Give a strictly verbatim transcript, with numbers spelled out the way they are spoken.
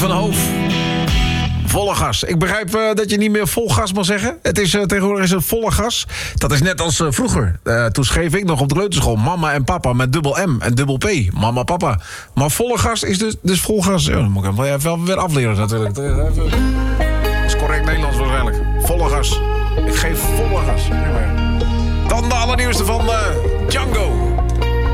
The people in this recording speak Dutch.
van Hoof. Volle gas. Ik begrijp uh, dat je niet meer vol gas mag zeggen. Het is, uh, tegenwoordig is het volle gas. Dat is net als uh, vroeger. Uh, toen schreef ik nog op de kleuterschool mama en papa met dubbel M en dubbel P. Mama, papa. Maar volle gas is dus, dus vol gas. Ja, dan moet ik hem wel even weer afleren natuurlijk. Dat is correct Nederlands waarschijnlijk. Volle gas. Ik geef volle gas. Dan de allernieuwste van uh, Django.